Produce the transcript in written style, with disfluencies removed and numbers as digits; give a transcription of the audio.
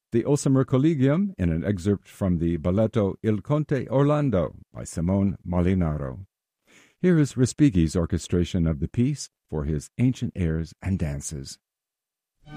the Ultimer Collegium in an excerpt from the balletto Il Conte Orlando by Simone Molinaro. Here is Respighi's orchestration of the piece for his Ancient Airs and Dances.